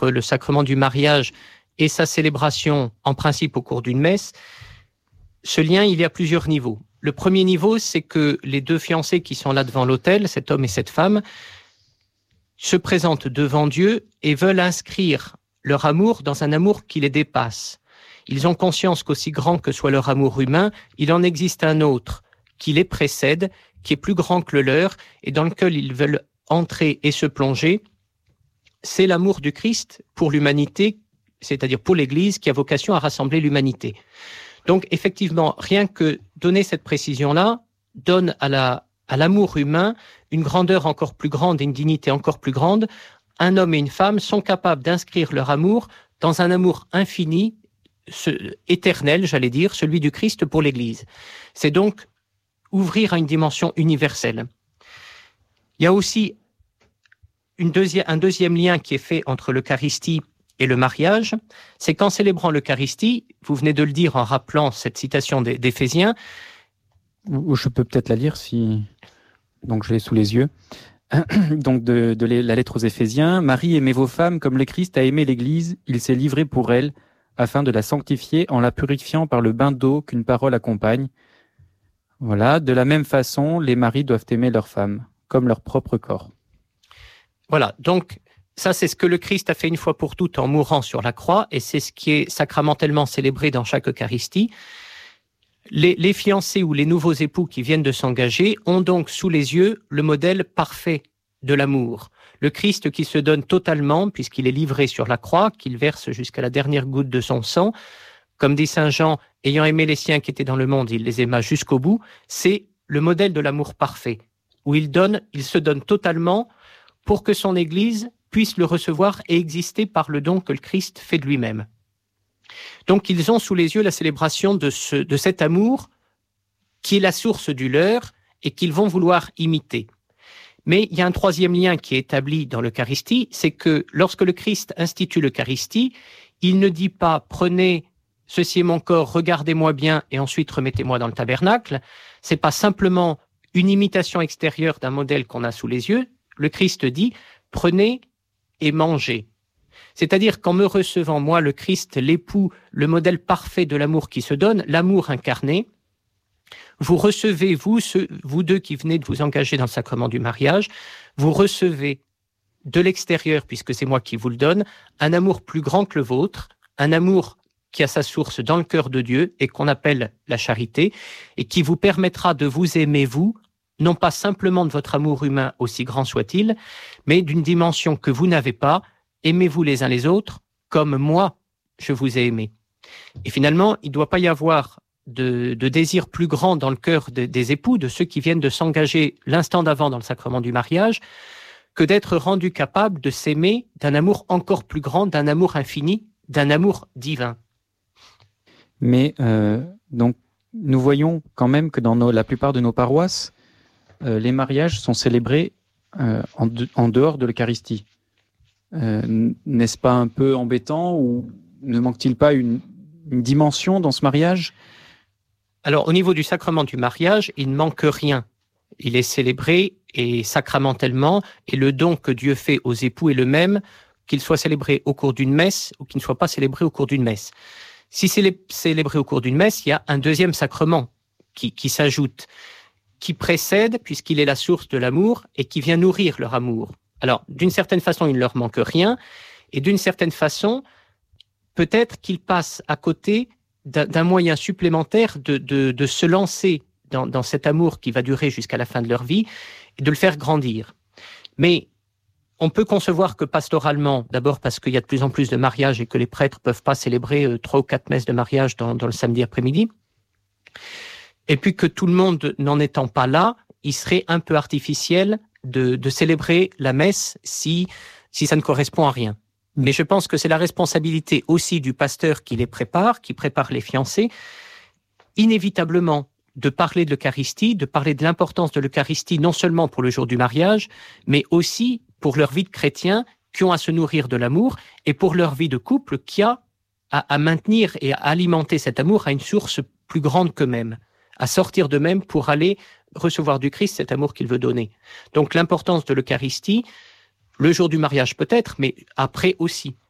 entre le sacrement du mariage et sa célébration, en principe au cours d'une messe, ce lien, il y a plusieurs niveaux. Le premier niveau, c'est que les deux fiancés qui sont là devant l'autel, cet homme et cette femme, se présentent devant Dieu et veulent inscrire leur amour dans un amour qui les dépasse. Ils ont conscience qu'aussi grand que soit leur amour humain, il en existe un autre qui les précède, qui est plus grand que le leur et dans lequel ils veulent entrer et se plonger. C'est l'amour du Christ pour l'humanité, c'est-à-dire pour l'Église qui a vocation à rassembler l'humanité. Donc effectivement, rien que donner cette précision-là donne à l'amour humain une grandeur encore plus grande et une dignité encore plus grande. Un homme et une femme sont capables d'inscrire leur amour dans un amour infini, éternel, j'allais dire, celui du Christ pour l'Église. C'est donc ouvrir à une dimension universelle. Il y a aussi un deuxième lien qui est fait entre l'Eucharistie et le mariage, c'est qu'en célébrant l'Eucharistie, vous venez de le dire en rappelant cette citation d'Éphésiens. Ou je peux peut-être la lire si... Donc je l'ai sous les yeux. Donc de la lettre aux Éphésiens. « Marie, aimez vos femmes comme le Christ a aimé l'Église, il s'est livré pour elle, afin de la sanctifier en la purifiant par le bain d'eau qu'une parole accompagne. Voilà, de la même façon, les maris doivent aimer leurs femmes, comme leur propre corps. » Voilà, donc ça c'est ce que le Christ a fait une fois pour toutes en mourant sur la croix, et c'est ce qui est sacramentellement célébré dans chaque Eucharistie. Les fiancés ou les nouveaux époux qui viennent de s'engager ont donc sous les yeux le modèle parfait de l'amour. Le Christ qui se donne totalement, puisqu'il est livré sur la croix, qu'il verse jusqu'à la dernière goutte de son sang. Comme dit saint Jean, ayant aimé les siens qui étaient dans le monde, il les aima jusqu'au bout. C'est le modèle de l'amour parfait, où il se donne totalement pour que son Église puisse le recevoir et exister par le don que le Christ fait de lui-même. Donc ils ont sous les yeux la célébration de cet amour qui est la source du leur et qu'ils vont vouloir imiter. Mais il y a un troisième lien qui est établi dans l'Eucharistie, c'est que lorsque le Christ institue l'Eucharistie, il ne dit pas « prenez, ceci est mon corps, regardez-moi bien et ensuite remettez-moi dans le tabernacle ». C'est pas simplement une imitation extérieure d'un modèle qu'on a sous les yeux. Le Christ dit « prenez et mangez ». C'est-à-dire qu'en me recevant, moi, le Christ, l'époux, le modèle parfait de l'amour qui se donne, l'amour incarné, vous recevez, vous deux qui venez de vous engager dans le sacrement du mariage, vous recevez de l'extérieur, puisque c'est moi qui vous le donne, un amour plus grand que le vôtre, un amour qui a sa source dans le cœur de Dieu et qu'on appelle la charité, et qui vous permettra de vous aimer, vous, non pas simplement de votre amour humain, aussi grand soit-il, mais d'une dimension que vous n'avez pas. Aimez-vous les uns les autres comme moi, je vous ai aimé. Et finalement, il ne doit pas y avoir de désir plus grand dans le cœur des époux, de ceux qui viennent de s'engager l'instant d'avant dans le sacrement du mariage, que d'être rendus capables de s'aimer d'un amour encore plus grand, d'un amour infini, d'un amour divin. Mais donc, nous voyons quand même que dans la plupart de nos paroisses, les mariages sont célébrés en dehors de l'Eucharistie. N'est-ce pas un peu embêtant ou ne manque-t-il pas une dimension dans ce mariage ? Alors, au niveau du sacrement du mariage, il ne manque rien. Il est célébré et sacramentellement, et le don que Dieu fait aux époux est le même, qu'il soit célébré au cours d'une messe ou qu'il ne soit pas célébré au cours d'une messe. Si c'est célébré au cours d'une messe, il y a un deuxième sacrement qui s'ajoute, qui précède, puisqu'il est la source de l'amour, et qui vient nourrir leur amour. Alors, d'une certaine façon, il ne leur manque rien, et d'une certaine façon, peut-être qu'ils passent à côté d'un moyen supplémentaire de se lancer dans cet amour qui va durer jusqu'à la fin de leur vie, et de le faire grandir. Mais on peut concevoir que pastoralement, d'abord parce qu'il y a de plus en plus de mariages et que les prêtres ne peuvent pas célébrer 3 ou 4 messes de mariage dans le samedi après-midi, et puis que tout le monde n'en étant pas là, il serait un peu artificiel de célébrer la messe si ça ne correspond à rien. Mais je pense que c'est la responsabilité aussi du pasteur qui prépare les fiancés, inévitablement de parler de l'Eucharistie, de parler de l'importance de l'Eucharistie non seulement pour le jour du mariage, mais aussi pour leur vie de chrétiens qui ont à se nourrir de l'amour et pour leur vie de couple qui a à maintenir et à alimenter cet amour à une source plus grande qu'eux-mêmes, à sortir d'eux-mêmes pour aller recevoir du Christ cet amour qu'il veut donner. Donc l'importance de l'Eucharistie, le jour du mariage peut-être, mais après aussi.